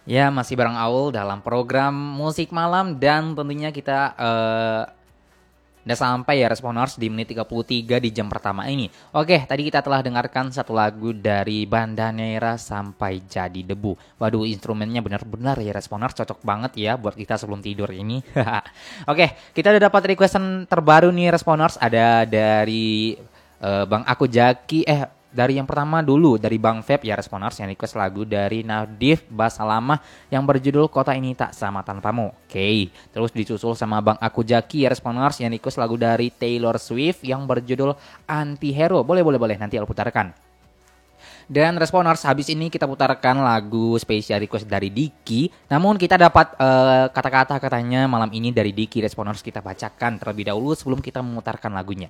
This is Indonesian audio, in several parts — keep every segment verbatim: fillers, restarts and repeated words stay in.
Ya, masih bareng Aul dalam program musik malam dan tentunya kita eh, udah sampai ya Responers di menit tiga puluh tiga di jam pertama ini. Oke, tadi kita telah dengarkan satu lagu dari Bandanera Sampai Jadi Debu. Waduh, instrumennya benar-benar ya Responers, cocok banget ya buat kita sebelum tidur ini. Oke, kita udah dapat requestan terbaru nih Responers, ada dari eh, Bang Aku Jaki eh dari yang pertama dulu dari Bang Feb ya Responers yang request lagu dari Nadif Basalamah yang berjudul Kota Ini Tak Sama Tanpamu. Oke, terus disusul sama Bang Aku Jaki ya Responers yang request lagu dari Taylor Swift yang berjudul Anti-Hero. Boleh boleh boleh nanti aku putarkan. Dan Responers, habis ini kita putarkan lagu spesial request dari Diki. Namun kita dapat eh, kata-kata katanya malam ini dari Diki. Responers, kita bacakan terlebih dahulu sebelum kita memutarkan lagunya.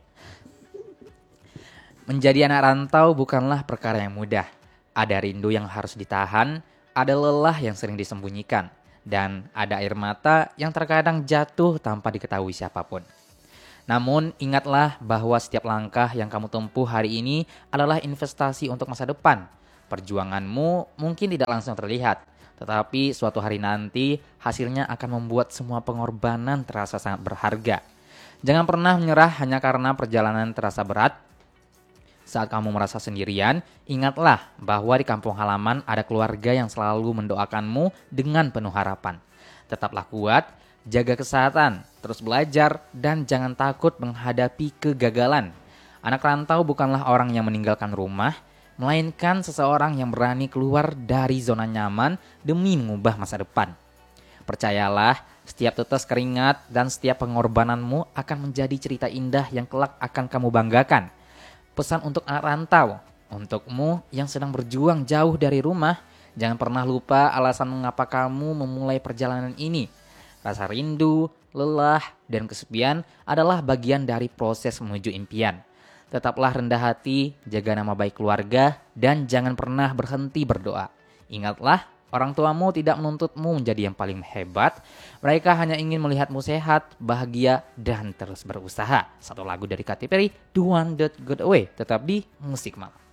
Menjadi anak rantau bukanlah perkara yang mudah. Ada rindu yang harus ditahan, ada lelah yang sering disembunyikan, dan ada air mata yang terkadang jatuh tanpa diketahui siapapun. Namun ingatlah bahwa setiap langkah yang kamu tempuh hari ini adalah investasi untuk masa depan. Perjuanganmu mungkin tidak langsung terlihat, tetapi suatu hari nanti hasilnya akan membuat semua pengorbanan terasa sangat berharga. Jangan pernah menyerah hanya karena perjalanan terasa berat. Saat kamu merasa sendirian, ingatlah bahwa di kampung halaman ada keluarga yang selalu mendoakanmu dengan penuh harapan. Tetaplah kuat, jaga kesehatan, terus belajar, dan jangan takut menghadapi kegagalan. Anak rantau bukanlah orang yang meninggalkan rumah, melainkan seseorang yang berani keluar dari zona nyaman demi mengubah masa depan. Percayalah, setiap tetes keringat dan setiap pengorbananmu akan menjadi cerita indah yang kelak akan kamu banggakan. Pesan untuk anak rantau, untukmu yang sedang berjuang jauh dari rumah, jangan pernah lupa alasan mengapa kamu memulai perjalanan ini. Rasa rindu, lelah, dan kesepian adalah bagian dari proses menuju impian. Tetaplah rendah hati, jaga nama baik keluarga, dan jangan pernah berhenti berdoa. Ingatlah, orang tuamu tidak menuntutmu menjadi yang paling hebat. Mereka hanya ingin melihatmu sehat, bahagia, dan terus berusaha. Satu lagu dari Katy Perry, The One That Got Away. Tetap di Musik Malam.